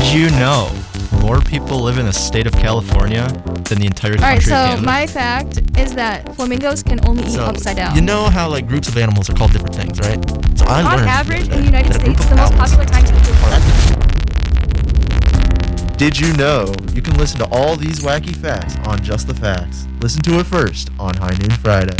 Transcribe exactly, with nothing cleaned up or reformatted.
Did you know more people live in the state of California than the entire country All right, of so Canada? my fact is that flamingos can only eat So, upside down. You know how like groups of animals are called different things, right? So I On learned average, that- in the United that a group States, of the most owls popular time to eat are- Did you know you can listen to all these wacky facts on Just the Facts? Listen to it first on High Noon Friday.